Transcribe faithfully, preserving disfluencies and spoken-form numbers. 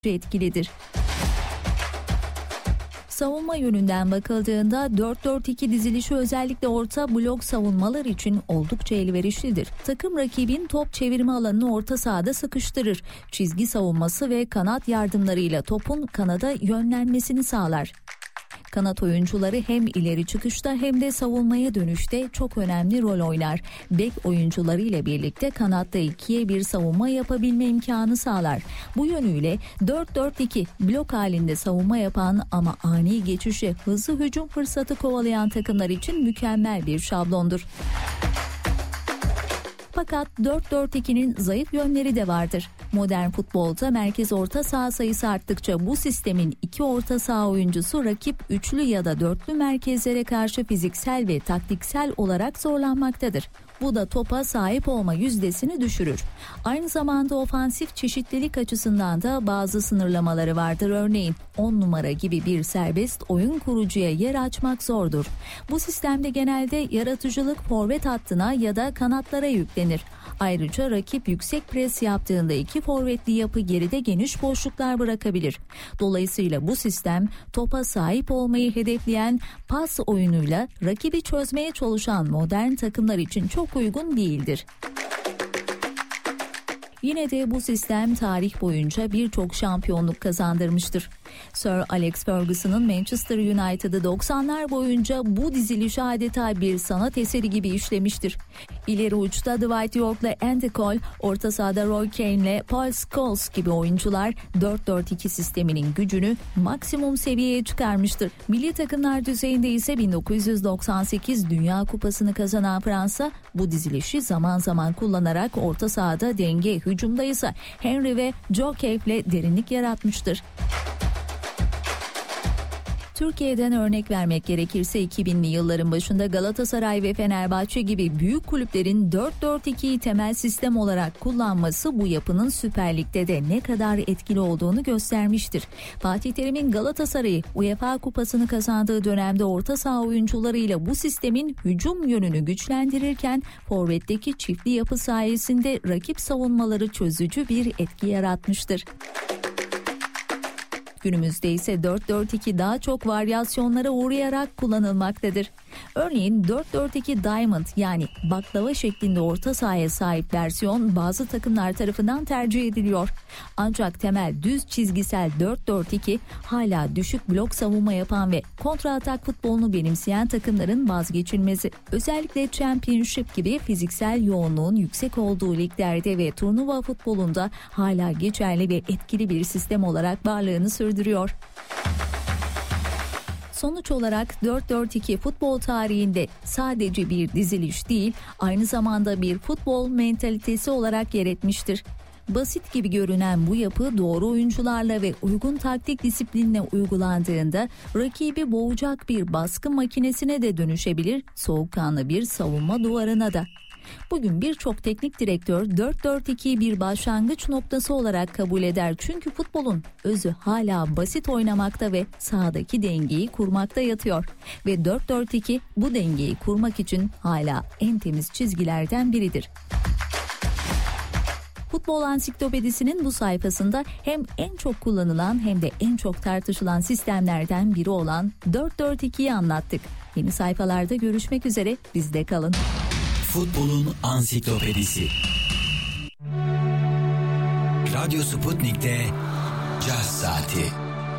etkilidir. Savunma yönünden bakıldığında dört dört iki dizilişi özellikle orta blok savunmalar için oldukça elverişlidir. Takım rakibin top çevirme alanını orta sahada sıkıştırır. Çizgi savunması ve kanat yardımlarıyla topun kanada yönlenmesini sağlar. Kanat oyuncuları hem ileri çıkışta hem de savunmaya dönüşte çok önemli rol oynar. Bek oyuncuları ile birlikte kanatta ikiye bir savunma yapabilme imkanı sağlar. Bu yönüyle dört dört iki blok halinde savunma yapan ama ani geçişe hızlı hücum fırsatı kovalayan takımlar için mükemmel bir şablondur. Fakat dört dört ikinin zayıf yönleri de vardır. Modern futbolda merkez orta saha sayısı arttıkça bu sistemin iki orta saha oyuncusu rakip üçlü ya da dörtlü merkezlere karşı fiziksel ve taktiksel olarak zorlanmaktadır. Bu da topa sahip olma yüzdesini düşürür. Aynı zamanda ofansif çeşitlilik açısından da bazı sınırlamaları vardır. Örneğin on numara gibi bir serbest oyun kurucuya yer açmak zordur. Bu sistemde genelde yaratıcılık forvet hattına ya da kanatlara yüklenir. Ayrıca rakip yüksek pres yaptığında iki forvetli yapı geride geniş boşluklar bırakabilir. Dolayısıyla bu sistem topa sahip olmayı hedefleyen pas oyunuyla rakibi çözmeye çalışan modern takımlar için çok uygun değildir. Yine de bu sistem tarih boyunca birçok şampiyonluk kazandırmıştır. Sir Alex Ferguson'ın Manchester United'ı doksanlar boyunca bu diziliş adeta bir sanat eseri gibi işlemiştir. İleri uçta Dwight York'la Andy Cole, orta sahada Roy Keane'le Paul Scholes gibi oyuncular dört dört iki sisteminin gücünü maksimum seviyeye çıkarmıştır. Milli takımlar düzeyinde ise bin dokuz yüz doksan sekiz Dünya Kupası'nı kazanan Fransa bu dizilişi zaman zaman kullanarak orta sahada denge, hücumda ise Henry ve Joe Cave'le derinlik yaratmıştır. Türkiye'den örnek vermek gerekirse iki binli yılların başında Galatasaray ve Fenerbahçe gibi büyük kulüplerin dört dört ikiyi temel sistem olarak kullanması bu yapının Süper Lig'de de ne kadar etkili olduğunu göstermiştir. Fatih Terim'in Galatasaray'ı UEFA Kupası'nı kazandığı dönemde orta saha oyuncularıyla bu sistemin hücum yönünü güçlendirirken forvetteki çiftli yapı sayesinde rakip savunmaları çözücü bir etki yaratmıştır. Günümüzde ise dört dört iki daha çok varyasyonlara uğrayarak kullanılmaktadır. Örneğin dört dört iki Diamond yani baklava şeklinde orta sahaya sahip versiyon bazı takımlar tarafından tercih ediliyor. Ancak temel düz çizgisel dört dört iki hala düşük blok savunma yapan ve kontra atak futbolunu benimseyen takımların vazgeçilmezi. Özellikle Championship gibi fiziksel yoğunluğun yüksek olduğu liglerde ve turnuva futbolunda hala geçerli ve etkili bir sistem olarak varlığını sürdürüyor. Sonuç olarak dört dört iki futbol tarihinde sadece bir diziliş değil, aynı zamanda bir futbol mentalitesi olarak yer etmiştir. Basit gibi görünen bu yapı doğru oyuncularla ve uygun taktik disiplinle uygulandığında rakibi boğacak bir baskı makinesine de dönüşebilir, soğukkanlı bir savunma duvarına da. Bugün birçok teknik direktör dört dört ikiyi bir başlangıç noktası olarak kabul eder. Çünkü futbolun özü hala basit oynamakta ve sahadaki dengeyi kurmakta yatıyor. Ve dört dört iki bu dengeyi kurmak için hala en temiz çizgilerden biridir. Futbol Ansiklopedisi'nin bu sayfasında hem en çok kullanılan hem de en çok tartışılan sistemlerden biri olan dört dört ikiyi anlattık. Yeni sayfalarda görüşmek üzere, bizde kalın. Futbolun Ansiklopedisi. Radyo Sputnik'te Caz Saati.